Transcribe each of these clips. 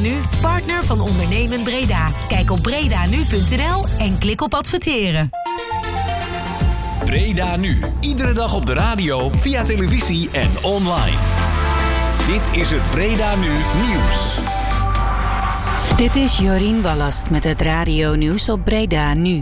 Nu, partner van Ondernemend Breda. Kijk op bredanu.nl en klik op adverteren. Breda Nu. Iedere dag op de radio, via televisie en online. Dit is het Breda Nu Nieuws. Dit is Jorien Ballast met het radio-nieuws op Breda Nu.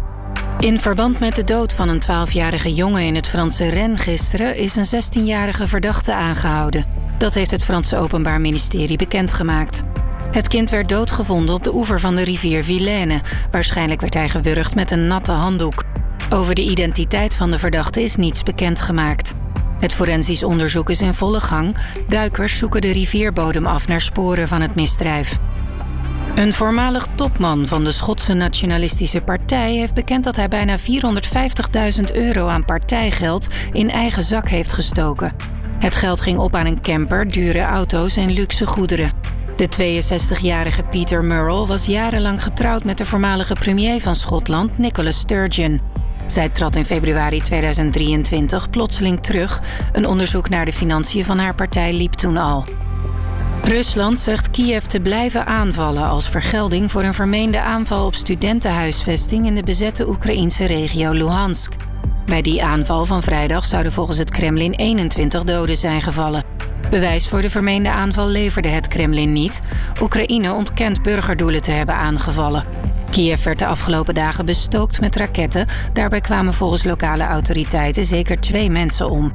In verband met de dood van een 12-jarige jongen in het Franse Rennes gisteren is een 16-jarige verdachte aangehouden. Dat heeft het Franse Openbaar Ministerie bekendgemaakt. Het kind werd doodgevonden op de oever van de rivier Vilaine. Waarschijnlijk werd hij gewurgd met een natte handdoek. Over de identiteit van de verdachte is niets bekendgemaakt. Het forensisch onderzoek is in volle gang. Duikers zoeken de rivierbodem af naar sporen van het misdrijf. Een voormalig topman van de Schotse Nationalistische Partij heeft bekend dat hij bijna €450.000 aan partijgeld in eigen zak heeft gestoken. Het geld ging op aan een camper, dure auto's en luxe goederen. De 62-jarige Peter Murrell was jarenlang getrouwd met de voormalige premier van Schotland, Nicola Sturgeon. Zij trad in februari 2023 plotseling terug. Een onderzoek naar de financiën van haar partij liep toen al. Rusland zegt Kiev te blijven aanvallen als vergelding voor een vermeende aanval op studentenhuisvesting in de bezette Oekraïnse regio Luhansk. Bij die aanval van vrijdag zouden volgens het Kremlin 21 doden zijn gevallen. Bewijs voor de vermeende aanval leverde het Kremlin niet. Oekraïne ontkent burgerdoelen te hebben aangevallen. Kiev werd de afgelopen dagen bestookt met raketten. Daarbij kwamen volgens lokale autoriteiten zeker 2 mensen om.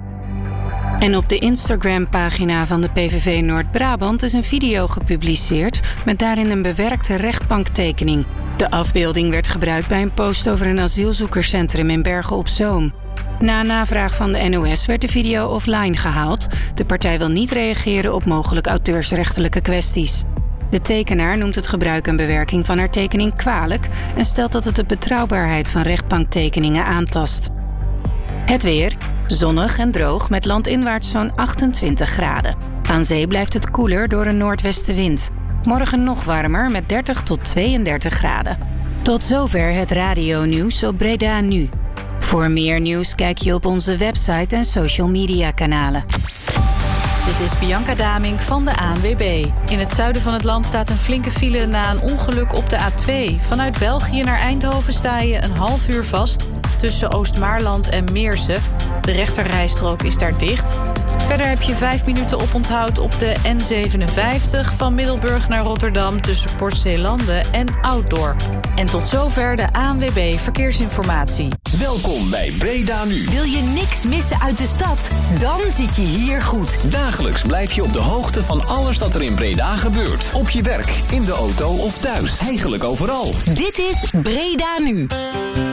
En op de Instagram-pagina van de PVV Noord-Brabant is een video gepubliceerd met daarin een bewerkte rechtbanktekening. De afbeelding werd gebruikt bij een post over een asielzoekerscentrum in Bergen op Zoom. Na navraag van de NOS werd de video offline gehaald. De partij wil niet reageren op mogelijk auteursrechtelijke kwesties. De tekenaar noemt het gebruik en bewerking van haar tekening kwalijk en stelt dat het de betrouwbaarheid van rechtbanktekeningen aantast. Het weer. Zonnig en droog met landinwaarts zo'n 28 graden. Aan zee blijft het koeler door een noordwestenwind. Morgen nog warmer met 30 tot 32 graden. Tot zover het radio-nieuws op Breda Nu. Voor meer nieuws kijk je op onze website en social media kanalen. Dit is Bianca Damink van de ANWB. In het zuiden van het land staat een flinke file na een ongeluk op de A2. Vanuit België naar Eindhoven sta je een half uur vast tussen Oost-Maarland en Meersen. De rechterrijstrook is daar dicht. Verder heb je 5 minuten oponthoud op de N57 van Middelburg naar Rotterdam tussen Port Zeelanden en Ouddorp. En tot zover de ANWB Verkeersinformatie. Welkom bij Breda Nu. Wil je niks missen uit de stad? Dan zit je hier goed. Dagelijks blijf je op de hoogte van alles dat er in Breda gebeurt. Op je werk, in de auto of thuis. Eigenlijk overal. Dit is Breda Nu.